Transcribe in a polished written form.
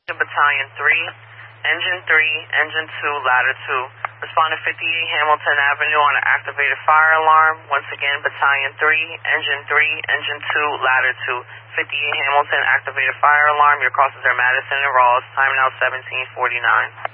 Battalion 3, Engine 3, Engine 2, Ladder 2. Respond to 58 Hamilton Avenue on an activated fire alarm. Once again, Battalion 3, Engine 3, Engine 2, Ladder 2. 58 Hamilton, activated fire alarm. Your crosses are Madison and Rawls. Time now 17:49.